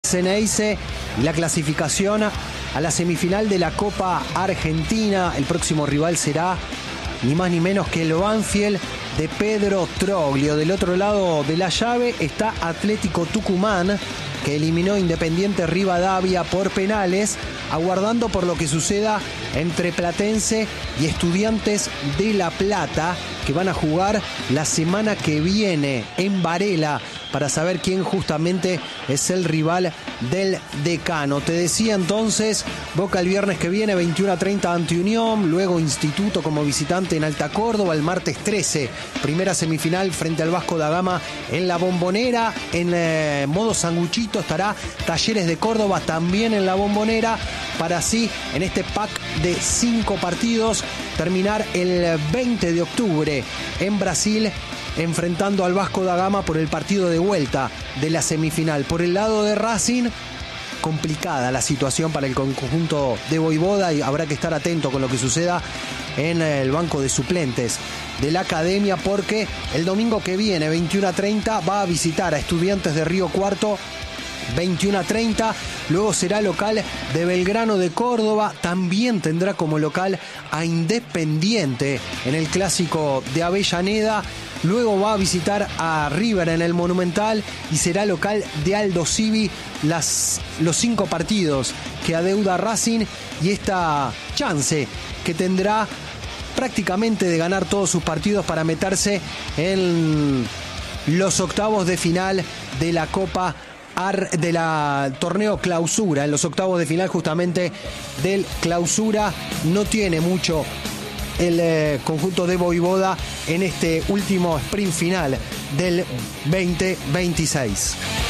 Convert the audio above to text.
Xeneize y la clasificación a la semifinal de la Copa Argentina. El próximo rival será ni más ni menos que el Banfield de Pedro Troglio. Del otro lado de la llave está Atlético Tucumán, que eliminó Independiente Rivadavia por penales, aguardando por lo que suceda entre Platense y Estudiantes de La Plata, que van a jugar la semana que viene en Varela para saber quién justamente es el rival del decano. Te decía entonces, Boca el viernes que viene 21:30 ante Unión, luego Instituto como visitante en Alta Córdoba, el martes 13, primera semifinal frente al Vasco da Gama en la Bombonera. En modo sanguchito estará Talleres de Córdoba también en la Bombonera, para así en este pack de 5 partidos terminar el 20 de octubre en Brasil, enfrentando al Vasco da Gama por el partido de vuelta de la semifinal. Por el lado de Racing, complicada la situación para el conjunto de Voivoda y habrá que estar atento con lo que suceda en el banco de suplentes de la academia, porque el domingo que viene, 21:30, va a visitar a Estudiantes de Río Cuarto. 21:30, luego será local de Belgrano de Córdoba, también tendrá como local a Independiente en el clásico de Avellaneda, luego va a visitar a River en el Monumental y será local de Aldo Civi. Los 5 partidos que adeuda Racing y esta chance que tendrá prácticamente de ganar todos sus partidos para meterse en los octavos de final de la Copa de la torneo Clausura, en los octavos de final justamente del Clausura. No tiene mucho el conjunto de Voivoda en este último sprint final del 2026.